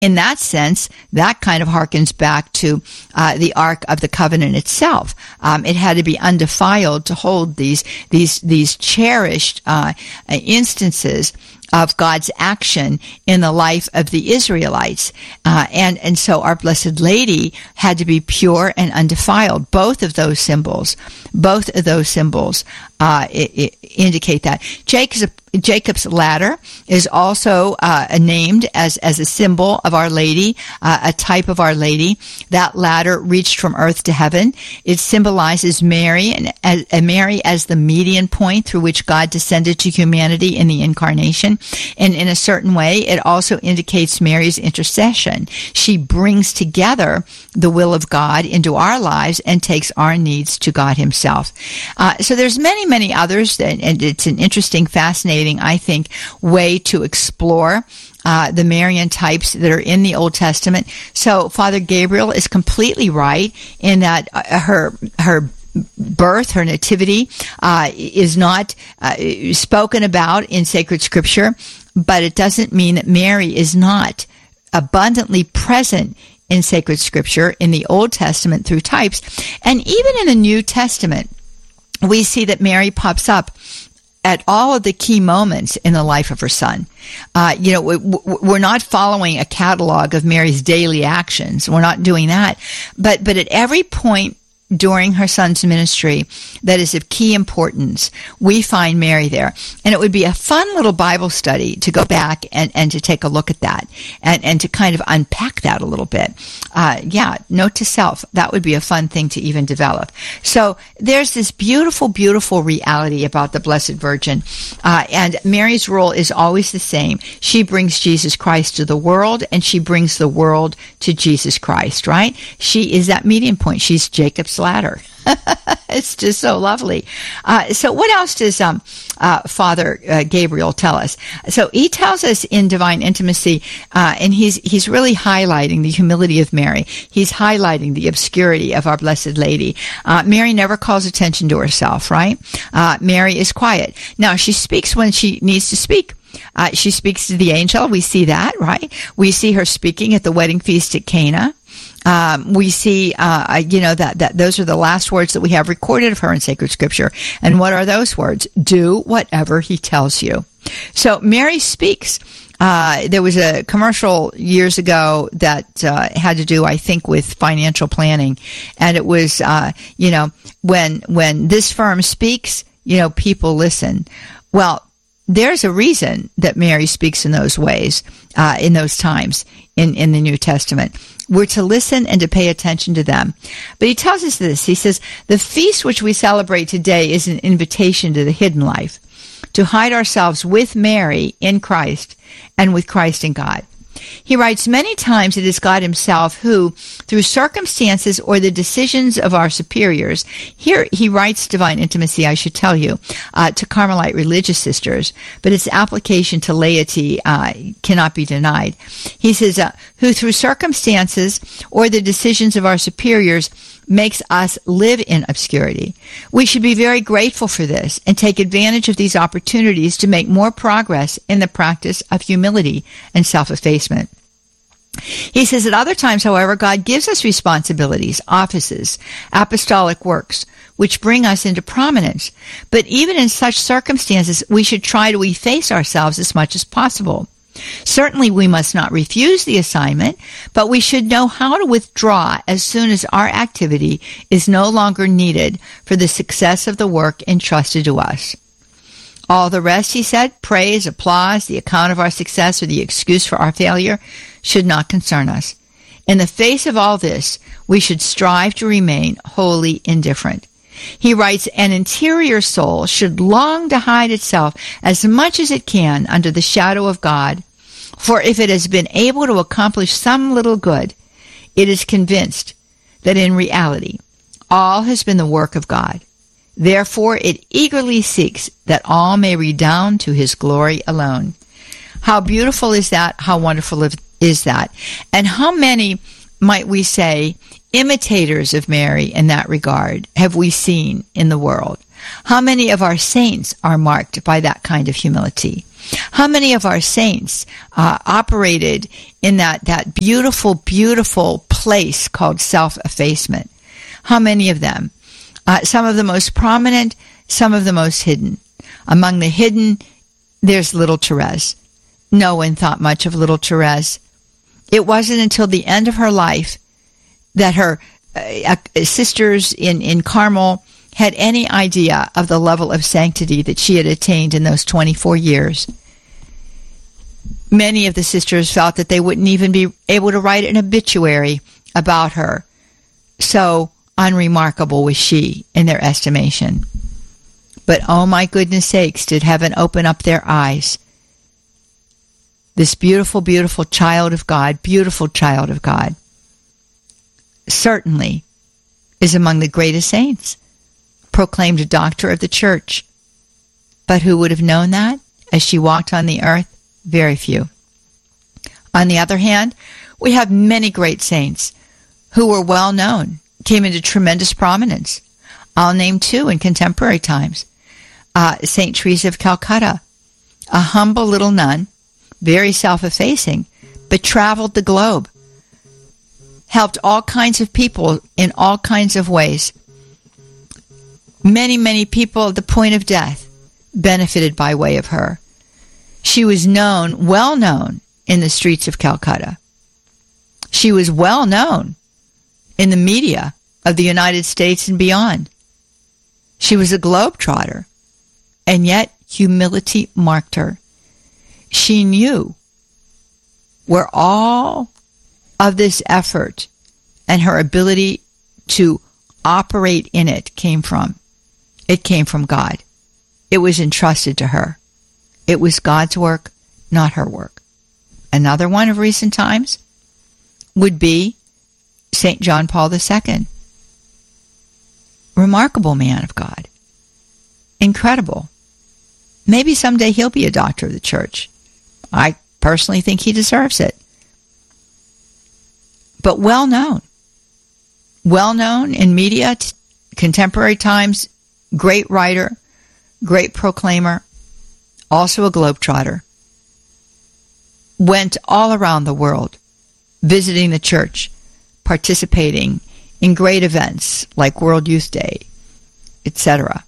in that sense, that kind of harkens back to the Ark of the Covenant itself. It had to be undefiled to hold these cherished instances of God's action in the life of the Israelites. And so our Blessed Lady had to be pure and undefiled. Both of those symbols indicate that. Jacob's ladder is also named as a symbol of Our Lady, a type of Our Lady. That ladder reached from earth to heaven. It symbolizes Mary, and Mary as the median point through which God descended to humanity in the incarnation. And in a certain way, it also indicates Mary's intercession. She brings together the will of God into our lives and takes our needs to God himself. So there's many, many others, and it's an interesting, fascinating, I think, way to explore the Marian types that are in the Old Testament. So Father Gabriel is completely right in that her birth, her nativity, is not spoken about in sacred scripture, but it doesn't mean that Mary is not abundantly present in sacred scripture in the Old Testament through types. And even in the New Testament, we see that Mary pops up at all of the key moments in the life of her son. We're not following a catalog of Mary's daily actions. We're not doing that. But at every point during her son's ministry that is of key importance, we find Mary there. And it would be a fun little Bible study to go back and to take a look at that and to kind of unpack that a little bit. Note to self, that would be a fun thing to even develop. So there's this beautiful, beautiful reality about the Blessed Virgin. And Mary's role is always the same. She brings Jesus Christ to the world, and she brings the world to Jesus Christ, right? She is that median point. She's Jacob's ladder. It's just so lovely. So what else does Father Gabriel tell us? So he tells us in Divine Intimacy, and he's really highlighting the humility of Mary. He's highlighting the obscurity of our Blessed Lady. Mary never calls attention to herself, right? Mary is quiet. Now, she speaks when she needs to speak. She speaks to the angel. We see that, right? We see her speaking at the wedding feast at Cana. We see, that those are the last words that we have recorded of her in sacred scripture. And what are those words? Do whatever he tells you. So Mary speaks. There was a commercial years ago that had to do, I think, with financial planning. And it was, when this firm speaks, people listen. Well, there's a reason that Mary speaks in those ways, in those times in the New Testament. We're to listen and to pay attention to them. But he tells us this. He says, the feast which we celebrate today is an invitation to the hidden life, to hide ourselves with Mary in Christ and with Christ in God. He writes, many times it is God himself who, through circumstances or the decisions of our superiors, here he writes Divine Intimacy, I should tell you, to Carmelite religious sisters, but its application to laity cannot be denied. He says, who through circumstances or the decisions of our superiors makes us live in obscurity. We should be very grateful for this and take advantage of these opportunities to make more progress in the practice of humility and self-effacement. He says at other times, however, God gives us responsibilities, offices, apostolic works, which bring us into prominence. But even in such circumstances, we should try to efface ourselves as much as possible. Certainly we must not refuse the assignment, but we should know how to withdraw as soon as our activity is no longer needed for the success of the work entrusted to us. All the rest, he said, praise, applause, the account of our success, or the excuse for our failure, should not concern us. In the face of all this, we should strive to remain wholly indifferent. He writes, an interior soul should long to hide itself as much as it can under the shadow of God, for if it has been able to accomplish some little good, it is convinced that in reality all has been the work of God. Therefore it eagerly seeks that all may redound to his glory alone. How beautiful is that? How wonderful is that? And how many, might we say, imitators of Mary in that regard have we seen in the world? How many of our saints are marked by that kind of humility? How many of our saints operated in that beautiful, beautiful place called self-effacement? How many of them? Some of the most prominent, some of the most hidden. Among the hidden, there's little Therese. No one thought much of little Therese. It wasn't until the end of her life that her sisters in Carmel had any idea of the level of sanctity that she had attained in those 24 years. Many of the sisters felt that they wouldn't even be able to write an obituary about her. So unremarkable was she in their estimation. But oh my goodness sakes, did heaven open up their eyes. This beautiful, beautiful child of God, certainly is among the greatest saints, proclaimed a doctor of the church. But who would have known that as she walked on the earth? Very few. On the other hand, we have many great saints who were well known, came into tremendous prominence. I'll name two in contemporary times. St. Teresa of Calcutta, a humble little nun, very self-effacing, but traveled the globe, helped all kinds of people in all kinds of ways. Many, many people at the point of death benefited by way of her. She was known, well known, in the streets of Calcutta. She was well known in the media of the United States and beyond. She was a globetrotter, and yet humility marked her. She knew where all of this effort and her ability to operate in it came from. It came from God. It was entrusted to her. It was God's work, not her work. Another one of recent times would be St. John Paul II. Remarkable man of God. Incredible. Maybe someday he'll be a doctor of the church. I personally think he deserves it. But well known. Well known in media, contemporary times, great writer, great proclaimer, also a globetrotter. Went all around the world, visiting the church, participating in great events like World Youth Day, etc.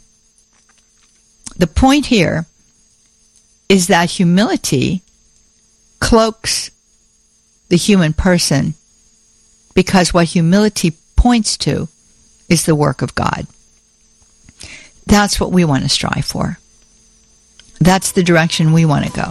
The point here is that humility cloaks the human person, because what humility points to is the work of God. That's what we want to strive for. That's the direction we want to go.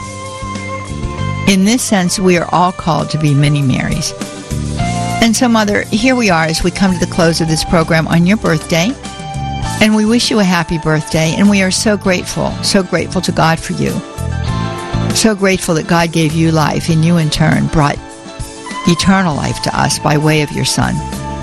In this sense, we are all called to be mini Marys. And so, Mother, here we are as we come to the close of this program on your birthday. And we wish you a happy birthday. And we are so grateful to God for you. So grateful that God gave you life, and you in turn brought eternal life to us by way of your Son.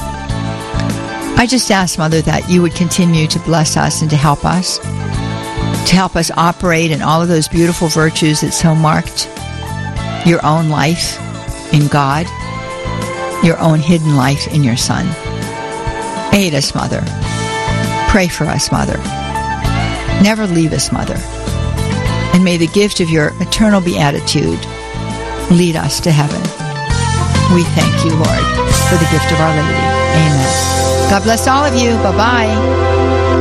I just ask, Mother, that you would continue to bless us and to help us operate in all of those beautiful virtues that so marked your own life in God, your own hidden life in your Son. Aid us, Mother. Pray for us, Mother. Never leave us, Mother. And may the gift of your eternal beatitude lead us to heaven. We thank you, Lord, for the gift of Our Lady. Amen. God bless all of you. Bye-bye.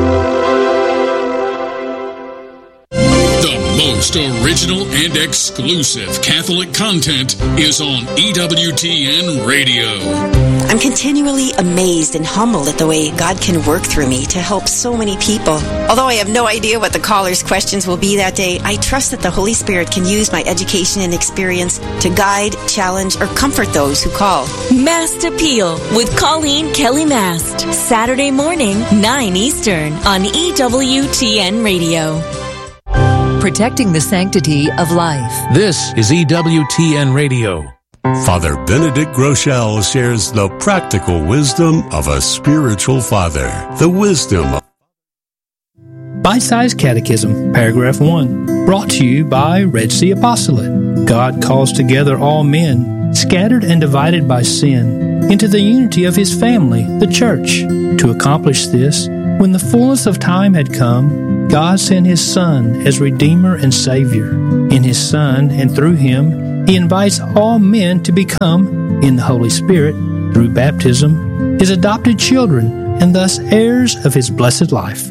The most original and exclusive Catholic content is on EWTN Radio. I'm continually amazed and humbled at the way God can work through me to help so many people. Although I have no idea what the callers' questions will be that day, I trust that the Holy Spirit can use my education and experience to guide, challenge, or comfort those who call. Mast Appeal with Colleen Kelly Mast. Saturday morning, 9 Eastern on EWTN Radio. Protecting the sanctity of life. This is EWTN Radio. Father Benedict Groeschel shares the practical wisdom of a spiritual father. The wisdom of Bite-Sized Catechism, Paragraph 1, brought to you by Red Sea Apostolate. God calls together all men, scattered and divided by sin, into the unity of His family, the Church. To accomplish this, when the fullness of time had come, God sent His Son as Redeemer and Savior. In His Son and through Him, He invites all men to become, in the Holy Spirit, through baptism, His adopted children and thus heirs of His blessed life.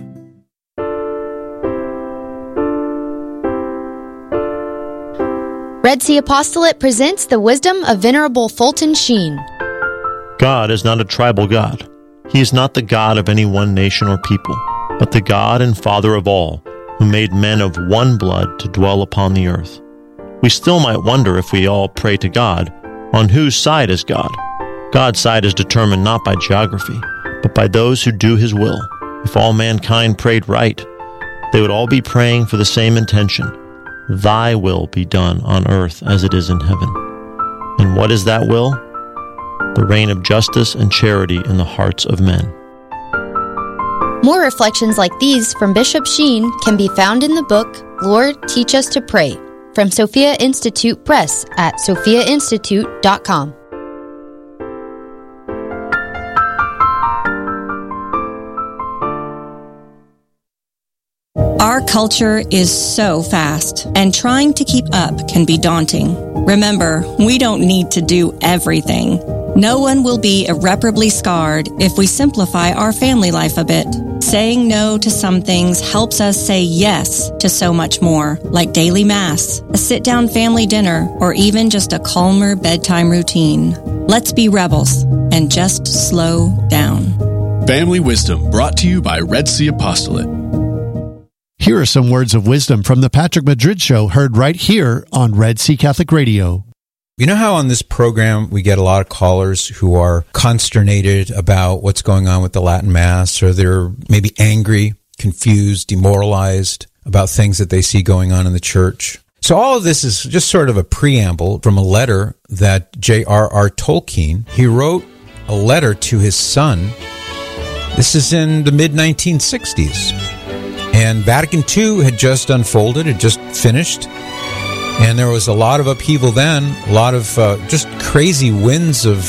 Red Sea Apostolate presents the wisdom of Venerable Fulton Sheen. God is not a tribal God. He is not the God of any one nation or people, but the God and Father of all, who made men of one blood to dwell upon the earth. We still might wonder if we all pray to God, on whose side is God? God's side is determined not by geography, but by those who do His will. If all mankind prayed right, they would all be praying for the same intention. Thy will be done on earth as it is in heaven. And what is that will? The reign of justice and charity in the hearts of men. More reflections like these from Bishop Sheen can be found in the book, Lord, Teach Us to Pray, from Sophia Institute Press at sophiainstitute.com. Our culture is so fast, and trying to keep up can be daunting. Remember, we don't need to do everything. No one will be irreparably scarred if we simplify our family life a bit. Saying no to some things helps us say yes to so much more, like daily mass, a sit-down family dinner, or even just a calmer bedtime routine. Let's be rebels and just slow down. Family Wisdom, brought to you by Red Sea Apostolate. Here are some words of wisdom from the Patrick Madrid Show, heard right here on Red Sea Catholic Radio. You know how on this program we get a lot of callers who are consternated about what's going on with the Latin Mass, or they're maybe angry, confused, demoralized about things that they see going on in the church? So all of this is just sort of a preamble from a letter that J.R.R. Tolkien, he wrote a letter to his son. This is in the mid-1960s. And Vatican II had just unfolded, had just finished. And there was a lot of upheaval then, a lot of just crazy winds of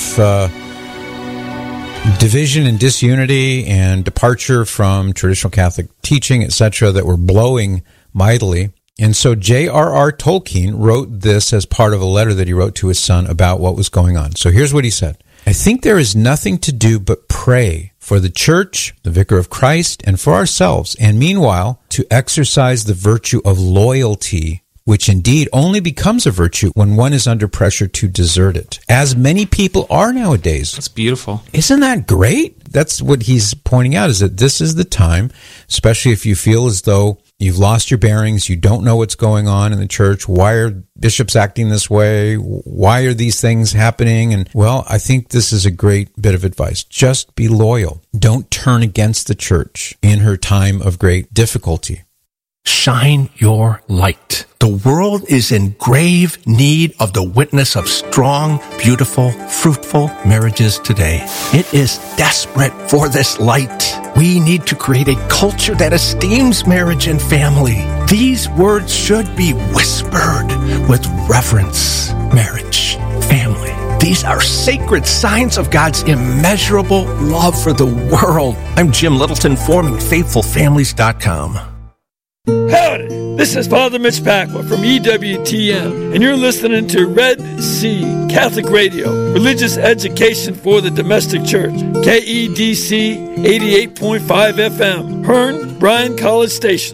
division and disunity and departure from traditional Catholic teaching, etc., that were blowing mightily. And so J.R.R. Tolkien wrote this as part of a letter that he wrote to his son about what was going on. So here's what he said. I think there is nothing to do but pray for the Church, the Vicar of Christ, and for ourselves, and meanwhile to exercise the virtue of loyalty, which indeed only becomes a virtue when one is under pressure to desert it, as many people are nowadays. That's beautiful. Isn't that great? That's what he's pointing out, is that this is the time, especially if you feel as though you've lost your bearings, you don't know what's going on in the church, why are bishops acting this way, why are these things happening? And, well, I think this is a great bit of advice. Just be loyal. Don't turn against the church in her time of great difficulty. Shine your light. The world is in grave need of the witness of strong, beautiful, fruitful marriages today. It is desperate for this light. We need to create a culture that esteems marriage and family. These words should be whispered with reverence. Marriage, family. These are sacred signs of God's immeasurable love for the world. I'm Jim Littleton, forming FaithfulFamilies.com. Howdy, this is Father Mitch Pacwa from EWTN, and you're listening to Red Sea Catholic Radio, religious education for the domestic church, KEDC 88.5 FM, Hearn, Bryan College Station.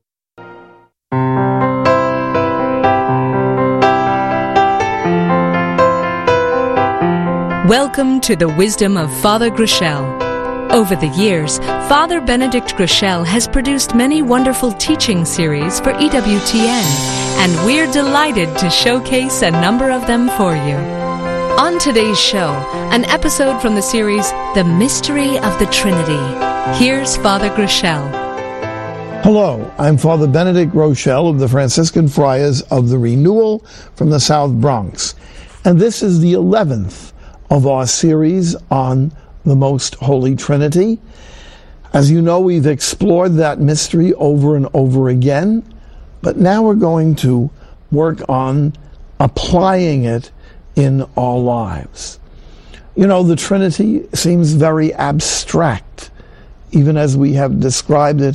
Welcome to the wisdom of Father Groeschel. Over the years, Father Benedict Groeschel has produced many wonderful teaching series for EWTN, and we're delighted to showcase a number of them for you. On today's show, an episode from the series, The Mystery of the Trinity. Here's Father Groeschel. Hello, I'm Father Benedict Groeschel of the Franciscan Friars of the Renewal from the South Bronx, and this is the 11th of our series on the Most Holy Trinity. As you know, we've explored that mystery over and over again, but now we're going to work on applying it in our lives. You know, the Trinity seems very abstract, even as we have described it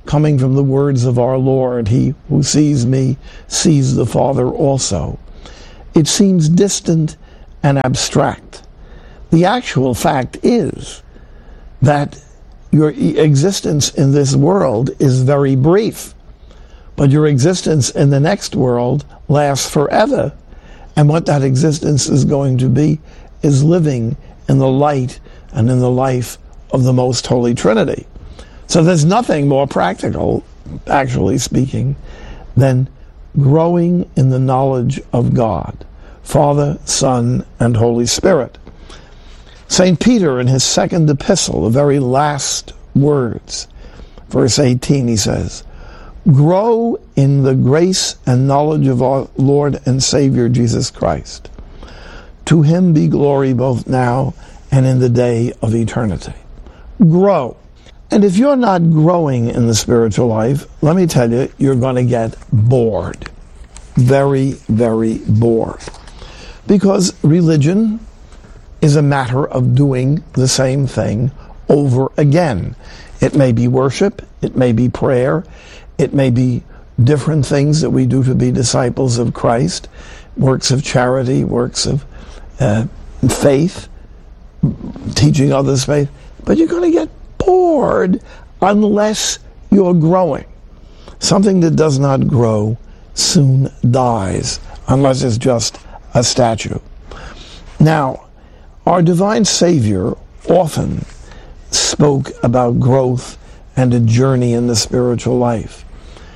coming from the words of our Lord, "He who sees me sees the Father also." It seems distant and abstract. The actual fact is that your existence in this world is very brief, but your existence in the next world lasts forever. And what that existence is going to be is living in the light and in the life of the Most Holy Trinity. So there's nothing more practical, actually speaking, than growing in the knowledge of God, Father, Son, and Holy Spirit. St. Peter, in his second epistle, the very last words, verse 18, he says, "Grow in the grace and knowledge of our Lord and Savior Jesus Christ. To him be glory both now and in the day of eternity." Grow. And if you're not growing in the spiritual life, let me tell you, you're going to get bored. Very, very bored. Because religion is a matter of doing the same thing over again. It may be worship, it may be prayer, it may be different things that we do to be disciples of Christ, works of charity, works of faith, teaching others faith. But you're going to get bored unless you're growing. Something that does not grow soon dies, unless it's just a statue. Now, our divine Savior often spoke about growth and a journey in the spiritual life.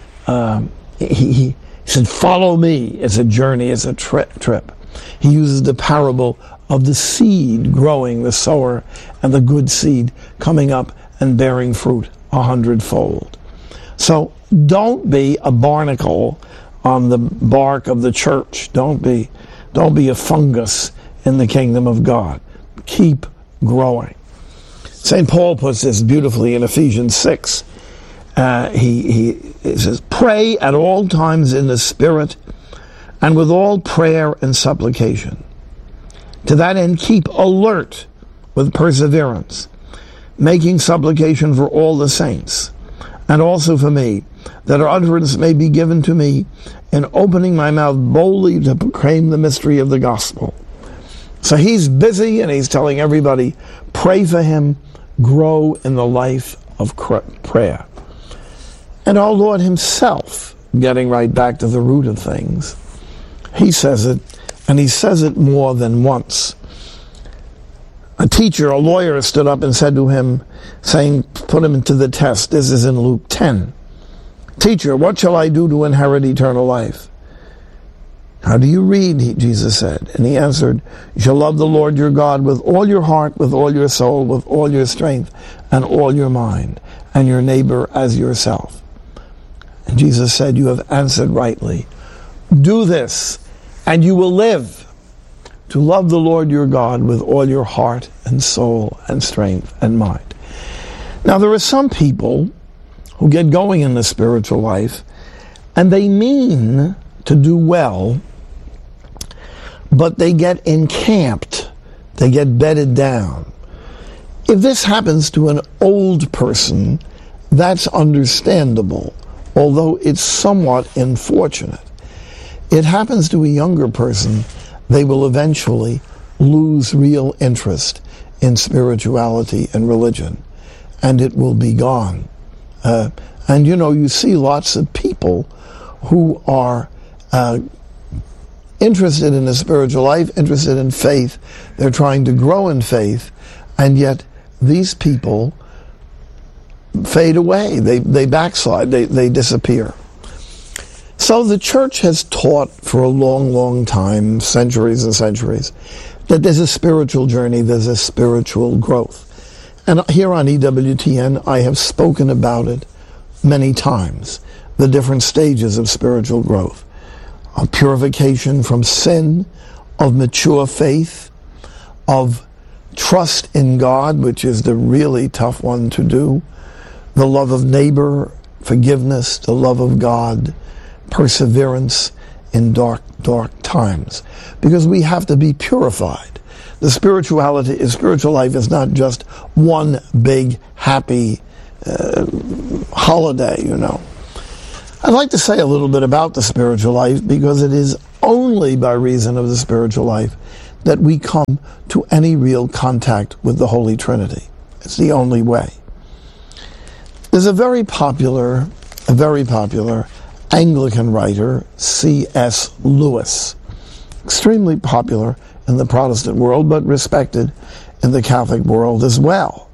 He said, "Follow me." It's a journey, it's a trip. He uses the parable of the seed growing, the sower, and the good seed coming up and bearing fruit 100-fold. So don't be a barnacle on the bark of the church. Don't be a fungus in the kingdom of God. Keep growing. St. Paul puts this beautifully in Ephesians 6. He says, "Pray at all times in the Spirit, and with all prayer and supplication. To that end, keep alert with perseverance, making supplication for all the saints, and also for me, that utterance may be given to me in opening my mouth boldly to proclaim the mystery of the gospel." So he's busy and he's telling everybody, pray for him, grow in the life of prayer. And our Lord himself, getting right back to the root of things, he says it, and he says it more than once. A teacher, a lawyer, stood up and said to him, saying, put him into the test. This is in Luke 10. "Teacher, what shall I do to inherit eternal life?" "How do you read?" Jesus said. And he answered, "You shall love the Lord your God with all your heart, with all your soul, with all your strength, and all your mind, and your neighbor as yourself." And Jesus said, "You have answered rightly. Do this, and you will live. To love the Lord your God with all your heart and soul and strength and mind." Now, there are some people who get going in the spiritual life, and they mean to do well, but they get encamped. They get bedded down. If this happens to an old person, that's understandable, although it's somewhat unfortunate. It happens to a younger person, they will eventually lose real interest in spirituality and religion, and it will be gone. And you see lots of people who are interested in the spiritual life, interested in faith. They're trying to grow in faith, and yet these people fade away. They backslide. They disappear. So the church has taught for a long, long time, centuries and centuries, that there's a spiritual journey, there's a spiritual growth. And here on EWTN, I have spoken about it many times, the different stages of spiritual growth, of purification from sin, of mature faith, of trust in God, which is the really tough one to do, the love of neighbor, forgiveness, the love of God, perseverance in dark times, because we have to be purified. The spiritual life is not just one big happy holiday, I'd like to say a little bit about the spiritual life, because it is only by reason of the spiritual life that we come to any real contact with the Holy Trinity. It's the only way. There's a very popular Anglican writer, C.S. Lewis, extremely popular in the Protestant world, but respected in the Catholic world as well.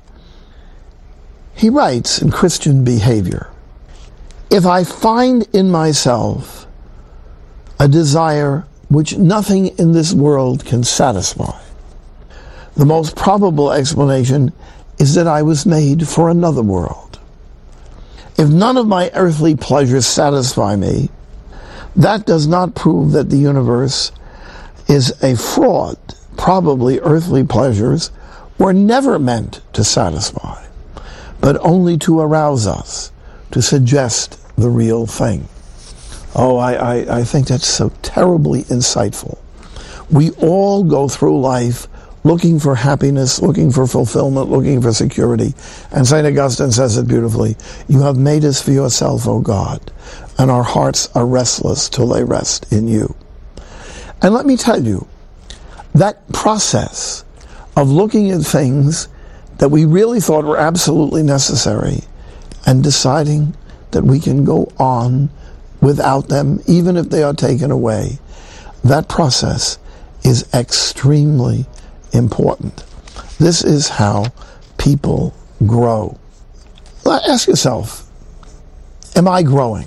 He writes in Christian Behavior, "If I find in myself a desire which nothing in this world can satisfy, the most probable explanation is that I was made for another world. If none of my earthly pleasures satisfy me, that does not prove that the universe is a fraud. Probably earthly pleasures were never meant to satisfy, but only to arouse us, to suggest the real thing." Oh, I think that's so terribly insightful. We all go through life looking for happiness, looking for fulfillment, looking for security. And St. Augustine says it beautifully, "You have made us for yourself, O God, and our hearts are restless till they rest in you." And let me tell you, that process of looking at things that we really thought were absolutely necessary and deciding that we can go on without them, even if they are taken away, that process is extremely important. This is how people grow. Ask yourself, am I growing?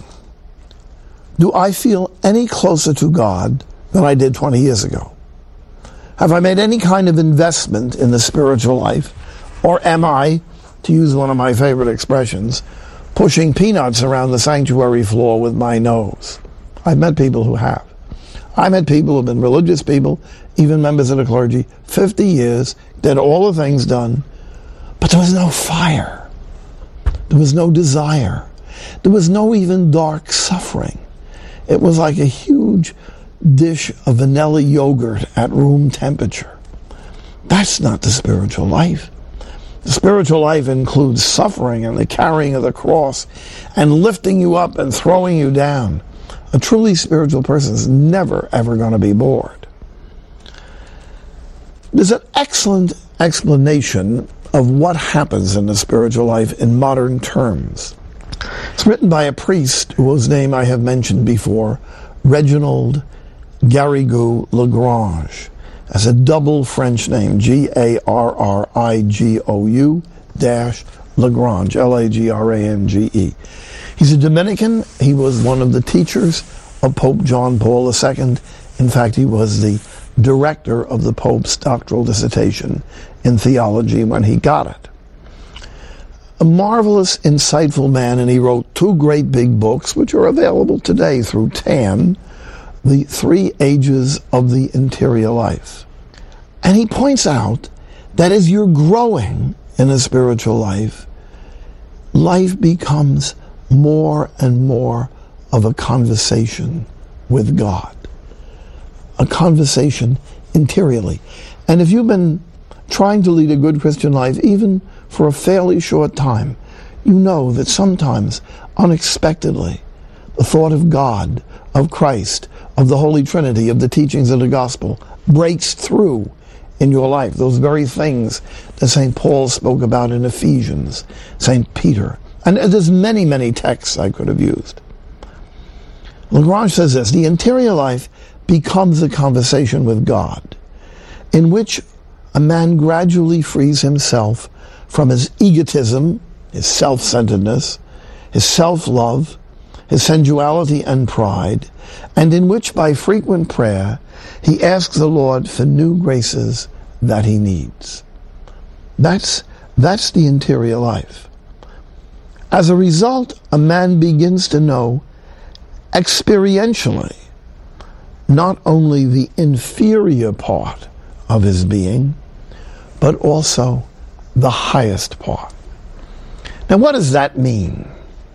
Do I feel any closer to God than I did 20 years ago? Have I made any kind of investment in the spiritual life? Or am I, to use one of my favorite expressions, pushing peanuts around the sanctuary floor with my nose? I've met people who have. I met people who have been religious people, even members of the clergy, 50 years, did all the things done, but there was no fire. There was no desire. There was no even dark suffering. It was like a huge dish of vanilla yogurt at room temperature. That's not the spiritual life. The spiritual life includes suffering and the carrying of the cross and lifting you up and throwing you down. A truly spiritual person is never, ever going to be bored. There's an excellent explanation of what happens in the spiritual life in modern terms. It's written by a priest whose name I have mentioned before, Reginald Garrigou Lagrange. That's a double French name, Garrigou-Lagrange, Lagrange. He's a Dominican. He was one of the teachers of Pope John Paul II. In fact, he was the director of the Pope's doctoral dissertation in theology when he got it. A marvelous, insightful man, and he wrote 2 great big books, which are available today through TAN, The 3 Ages of the Interior Life. And he points out that as you're growing in a spiritual life, life becomes more and more of a conversation with God. A conversation interiorly. And if you've been trying to lead a good Christian life, even for a fairly short time, you know that sometimes, unexpectedly, the thought of God, of Christ, of the Holy Trinity, of the teachings of the gospel breaks through in your life. Those very things that St. Paul spoke about in Ephesians, St. Peter. And there's many, many texts I could have used. Lagrange says this: the interior life becomes a conversation with God, in which a man gradually frees himself from his egotism, his self-centeredness, his self-love, his sensuality and pride, and in which by frequent prayer he asks the Lord for new graces that he needs. That's the interior life. As a result, a man begins to know experientially not only the inferior part of his being, but also the highest part. Now, what does that mean?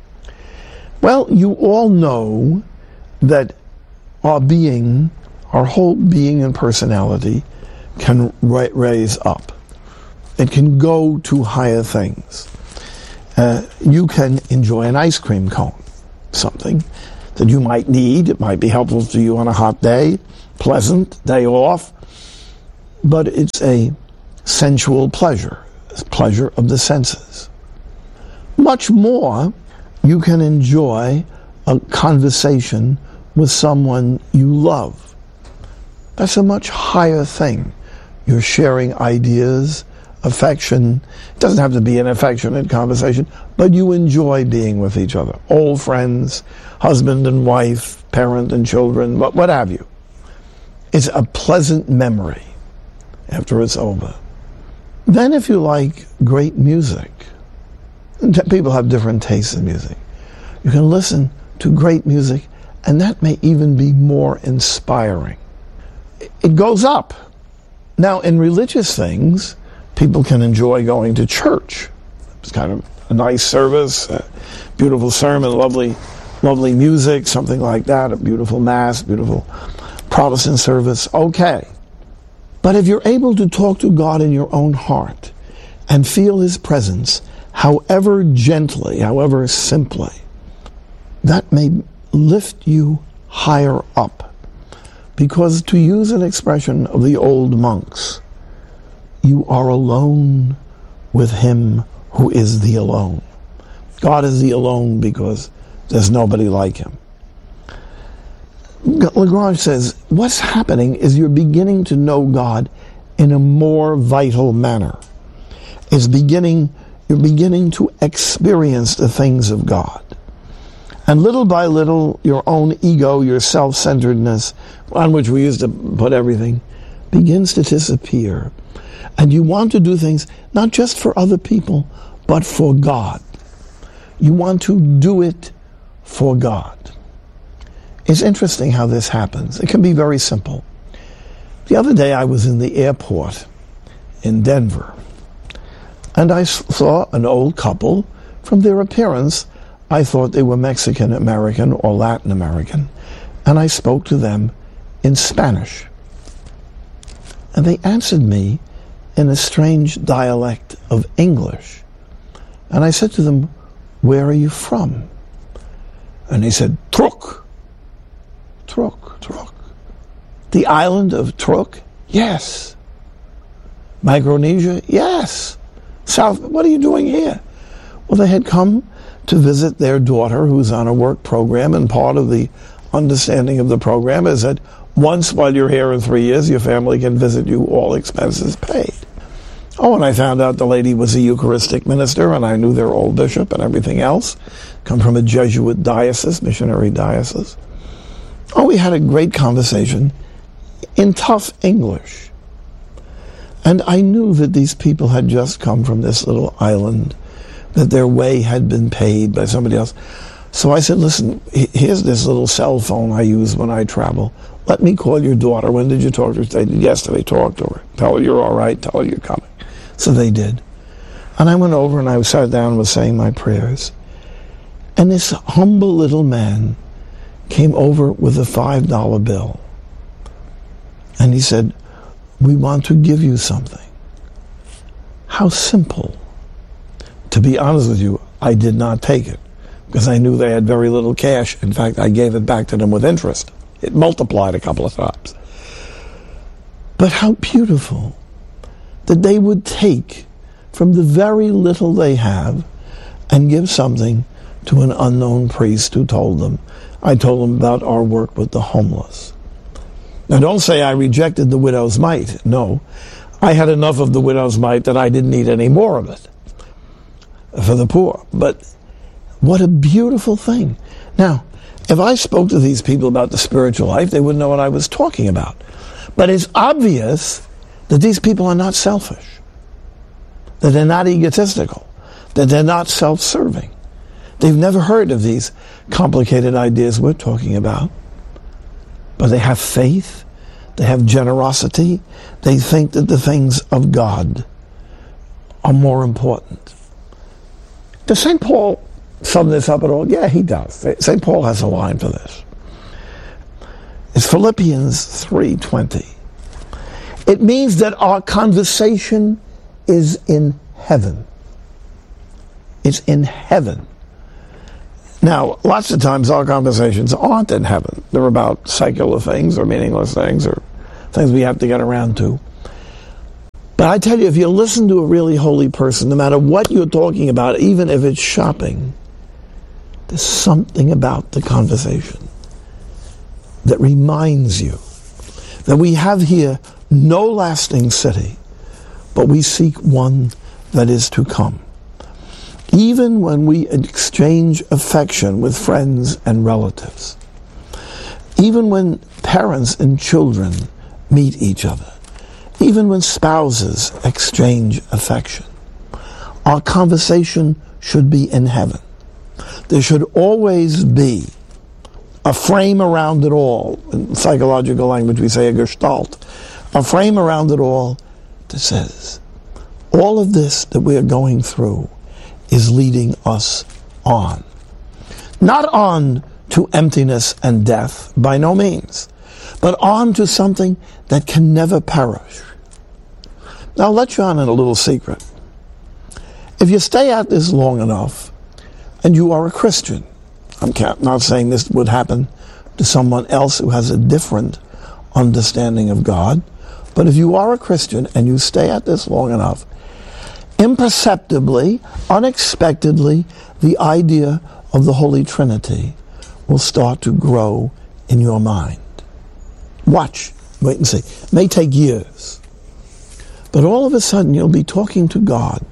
Well, you all know that our being, our whole being and personality can raise up. It can go to higher things. you can enjoy an ice cream cone, something that you might need. It might be helpful to you on a hot day, pleasant day off, but it's a sensual pleasure, pleasure of the senses. Much more, you can enjoy a conversation with someone you love. That's a much higher thing. You're sharing ideas, affection. It doesn't have to be an affectionate conversation, but you enjoy being with each other. Old friends, husband and wife, parent and children, what have you. It's a pleasant memory after it's over. Then if you like great music, people have different tastes in music. You can listen to great music, and that may even be more inspiring. It goes up. Now, in religious things, people can enjoy going to church. It's kind of a nice service, a beautiful sermon, lovely music, something like that, a beautiful mass, beautiful Protestant service. Okay. But if you're able to talk to God in your own heart and feel His presence, however gently, however simply, that may lift you higher up. Because to use an expression of the old monks, you are alone with Him who is the alone. God is the alone because there's nobody like Him. Lagrange says, what's happening is you're beginning to know God in a more vital manner. You're beginning to experience the things of God. And little by little, your own ego, your self-centeredness, on which we used to put everything, begins to disappear. And you want to do things not just for other people, but for God. You want to do it for God. It's interesting how this happens. It can be very simple. The other day I was in the airport in Denver, and I saw an old couple. From their appearance, I thought they were Mexican American or Latin American, and I spoke to them in Spanish. And they answered me in a strange dialect of English. And I said to them, where are you from? And they said, Truk. Truk. The island of Truk? Yes. Micronesia? Yes. South, what are you doing here? Well, they had come to visit their daughter who's on a work program, and part of the understanding of the program is that once while you're here in 3 years, your family can visit you, all expenses paid. Oh, and I found out the lady was a Eucharistic minister, and I knew their old bishop and everything else. Come from a Jesuit diocese, missionary diocese. Oh, we had a great conversation in tough English. And I knew that these people had just come from this little island, that their way had been paid by somebody else. So I said, listen, here's this little cell phone I use when I travel. Let me call your daughter. When did you talk to her? They did yesterday. Talk to her. Tell her you're all right. Tell her you're coming. So they did. And I went over and I sat down and was saying my prayers. And this humble little man came over with a $5 bill. And he said, we want to give you something. How simple. To be honest with you, I did not take it because I knew they had very little cash. In fact, I gave it back to them with interest. It multiplied a couple of times. But how beautiful that they would take from the very little they have and give something to an unknown priest who told them. I told them about our work with the homeless. Now, don't say I rejected the widow's mite. No, I had enough of the widow's mite that I didn't need any more of it for the poor. But what a beautiful thing. Now, if I spoke to these people about the spiritual life, they wouldn't know what I was talking about. But it's obvious that these people are not selfish, that they're not egotistical, that they're not self-serving. They've never heard of these complicated ideas we're talking about. But they have faith, they have generosity, they think that the things of God are more important. Does St. Paul sum this up at all? Yeah, he does. St. Paul has a line for this. It's Philippians 3:20. It means that our conversation is in heaven. It's in heaven. Now, lots of times our conversations aren't in heaven. They're about secular things or meaningless things or things we have to get around to. But I tell you, if you listen to a really holy person, no matter what you're talking about, even if it's shopping, there's something about the conversation that reminds you that we have here no lasting city, but we seek one that is to come. Even when we exchange affection with friends and relatives, even when parents and children meet each other, even when spouses exchange affection, our conversation should be in heaven. There should always be a frame around it all. In psychological language, we say a gestalt. A frame around it all that says, all of this that we are going through is leading us on. Not on to emptiness and death, by no means, but on to something that can never perish. Now, I'll let you on in a little secret. If you stay at this long enough, and you are a Christian, I'm not saying this would happen to someone else who has a different understanding of God, but if you are a Christian and you stay at this long enough, imperceptibly, unexpectedly, the idea of the Holy Trinity will start to grow in your mind. Watch, wait and see. It may take years, but all of a sudden you'll be talking to God,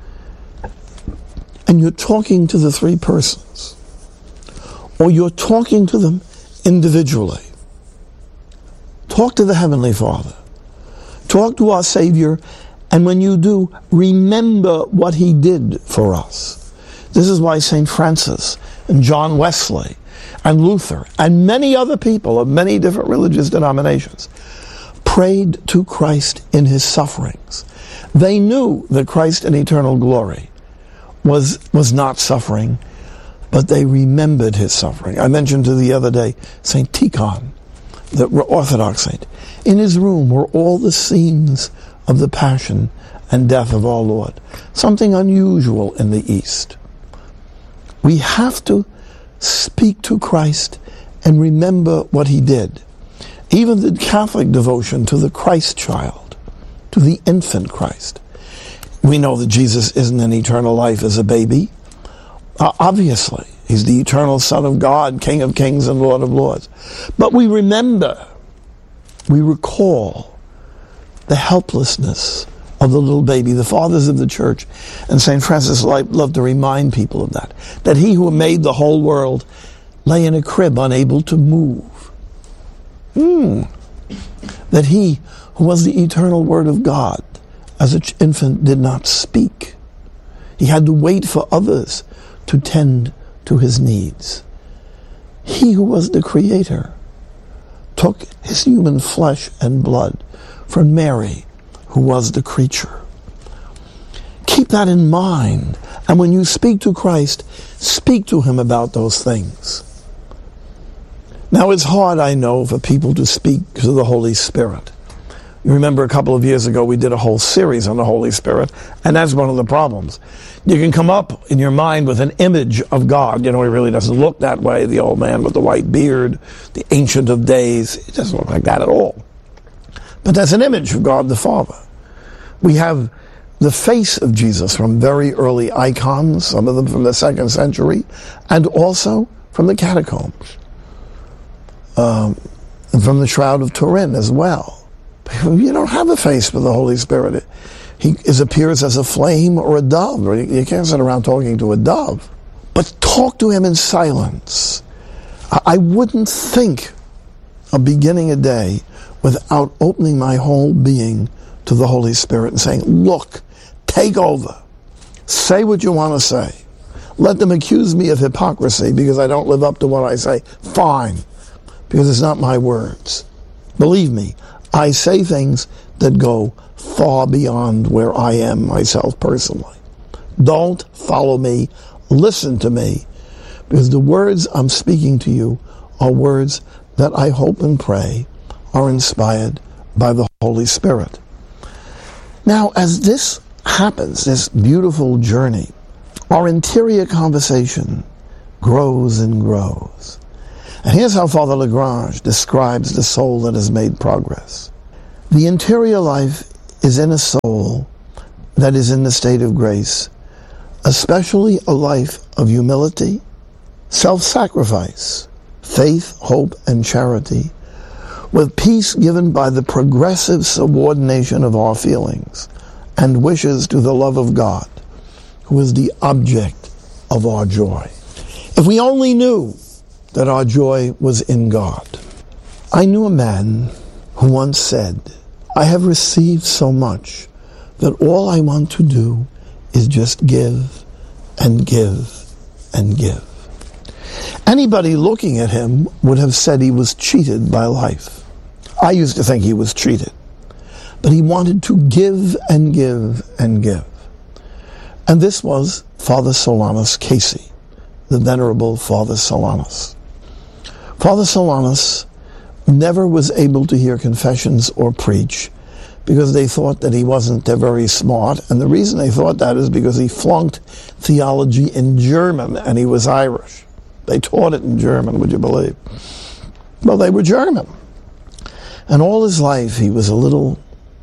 and you're talking to the three persons, or you're talking to them individually. Talk to the Heavenly Father. Talk to our Savior. And when you do, remember what He did for us. This is why St. Francis and John Wesley and Luther and many other people of many different religious denominations prayed to Christ in His sufferings. They knew that Christ in eternal glory was not suffering, but they remembered His suffering. I mentioned to the other day St. Tikhon, the Orthodox saint. In his room were all the scenes of the passion and death of our Lord. Something unusual in the East. We have to speak to Christ and remember what He did. Even the Catholic devotion to the Christ child, to the infant Christ. We know that Jesus isn't in eternal life as a baby. Obviously, He's the eternal Son of God, King of kings and Lord of lords. But we remember, we recall the helplessness of the little baby. The fathers of the church and St. Francis loved to remind people of that He who made the whole world lay in a crib unable to move. That He who was the eternal Word of God as an infant did not speak. He had to wait for others to tend to His needs. He who was the Creator took His human flesh and blood from Mary, who was the creature. Keep that in mind. And when you speak to Christ, speak to Him about those things. Now, it's hard, I know, for people to speak to the Holy Spirit. You remember a couple of years ago we did a whole series on the Holy Spirit, and that's one of the problems. You can come up in your mind with an image of God. You know, He really doesn't look that way, the old man with the white beard, the Ancient of Days. It doesn't look like that at all. But that's an image of God the Father. We have the face of Jesus from very early icons, some of them from the 2nd century, and also from the catacombs, and from the Shroud of Turin as well. You don't have a face for the Holy Spirit. He appears as a flame or a dove. You can't sit around talking to a dove. But talk to Him in silence. I wouldn't think of beginning a day without opening my whole being to the Holy Spirit and saying, look, take over. Say what you want to say. Let them accuse me of hypocrisy because I don't live up to what I say. Fine, because it's not my words. Believe me, I say things that go far beyond where I am myself personally. Don't follow me. Listen to me, because the words I'm speaking to you are words that I hope and pray are inspired by the Holy Spirit. Now, as this happens, this beautiful journey our interior conversation grows and grows. And here's how Father Lagrange describes the soul that has made progress. The interior life is in a soul that is in the state of grace, especially a life of humility, self-sacrifice, faith, hope, and charity, with peace given by the progressive subordination of our feelings and wishes to the love of God, who is the object of our joy. If we only knew that our joy was in God. I knew a man who once said, I have received so much that all I want to do is just give and give and give. Anybody looking at him would have said he was cheated by life. I used to think he was cheated. But he wanted to give and give and give. And this was Father Solanus Casey, the Venerable Father Solanus. Father Solanus never was able to hear confessions or preach because they thought that he wasn't very smart. And the reason they thought that is because he flunked theology in German and he was Irish. They taught it in German, would you believe? Well, they were German. And all his life he was a little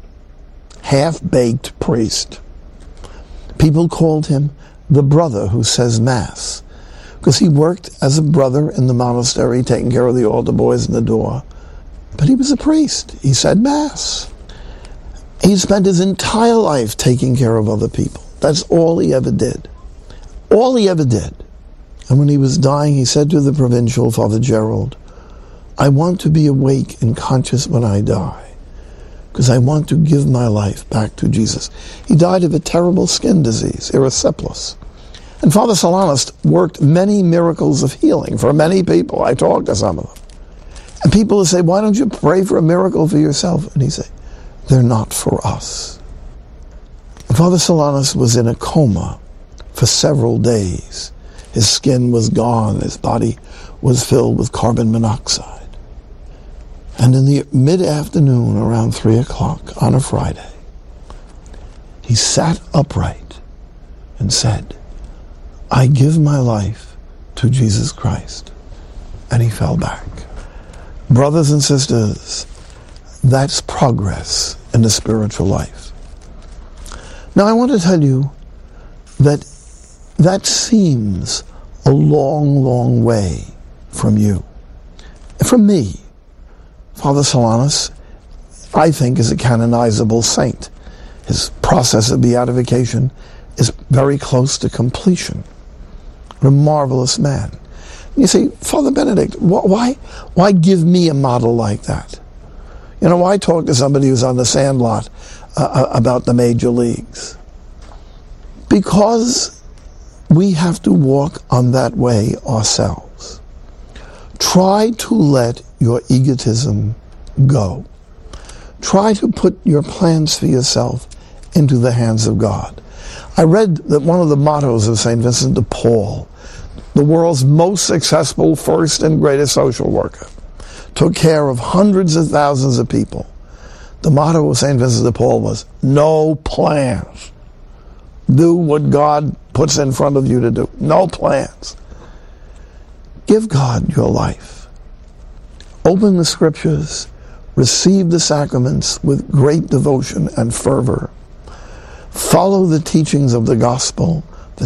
half-baked priest. People called him the brother who says Mass, because he worked as a brother in the monastery, taking care of the altar boys in the door. But he was a priest. He said Mass. He spent his entire life taking care of other people. That's all he ever did. All he ever did. And when he was dying, he said to the provincial, Father Gerald, I want to be awake and conscious when I die, because I want to give my life back to Jesus. He died of a terrible skin disease, erysipelas. And Father Solanus worked many miracles of healing for many people. I talked to some of them. And people would say, why don't you pray for a miracle for yourself? And he'd say, they're not for us. And Father Solanus was in a coma for several days. His skin was gone. His body was filled with carbon monoxide. And in the mid-afternoon, around 3 o'clock on a Friday, he sat upright and said, I give my life to Jesus Christ. And he fell back. Brothers and sisters, that's progress in the spiritual life. Now I want to tell you that seems a long, long way from you. From me. Father Solanus, I think, is a canonizable saint. His process of beatification is very close to completion. A marvelous man. You say, Father Benedict, why give me a model like that? You know, why talk to somebody who's on the sandlot about the major leagues? Because we have to walk on that way ourselves. Try to let your egotism go. Try to put your plans for yourself into the hands of God. I read that one of the mottos of St. Vincent de Paul, the world's most successful first and greatest social worker, took care of hundreds of thousands of people. The motto of St. Vincent de Paul was, no plans. Do what God puts in front of you to do. No plans. Give God your life. Open the scriptures. Receive the sacraments with great devotion and fervor. Follow the teachings of the gospel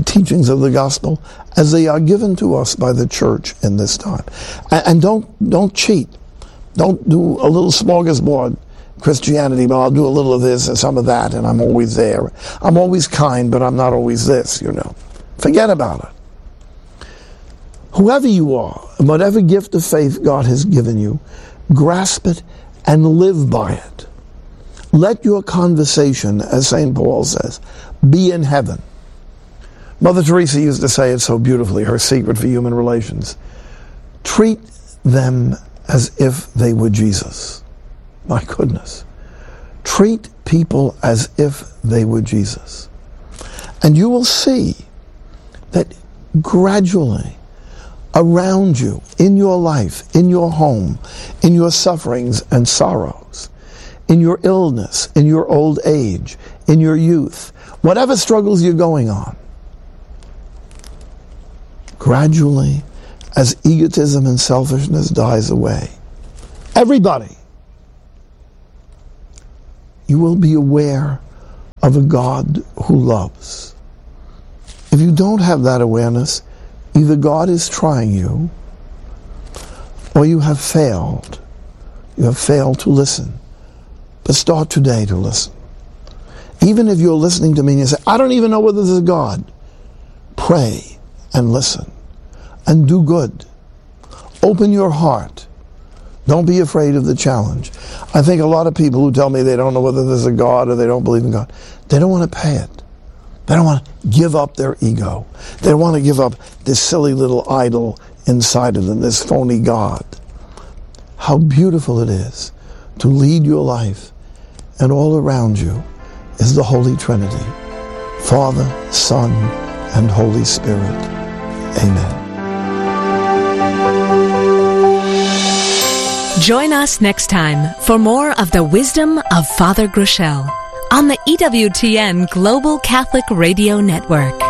as they are given to us by the church in this time. And don't cheat. Don't do a little smorgasbord Christianity, but I'll do a little of this and some of that, and I'm always there. I'm always kind, but I'm not always this, you know. Forget about it. Whoever you are, and whatever gift of faith God has given you, grasp it and live by it. Let your conversation, as St. Paul says, be in heaven. Mother Teresa used to say it so beautifully, her secret for human relations. Treat them as if they were Jesus. My goodness. Treat people as if they were Jesus. And you will see that gradually around you, in your life, in your home, in your sufferings and sorrows, in your illness, in your old age, in your youth, whatever struggles you're going on, gradually, as egotism and selfishness dies away, everybody, you will be aware of a God who loves. If you don't have that awareness, either God is trying you, or you have failed. You have failed to listen. But start today to listen. Even if you're listening to me and you say, I don't even know whether there's a God, pray and listen and do good. Open your heart. Don't be afraid of the challenge. I think a lot of people who tell me they don't know whether there's a God or they don't believe in God, they don't want to pay it. They don't want to give up their ego. They don't want to give up this silly little idol inside of them, this phony God. How beautiful it is to lead your life, and all around you is the Holy Trinity, Father, Son, and Holy Spirit. Amen. Join us next time for more of the wisdom of Father Groeschel on the EWTN Global Catholic Radio Network.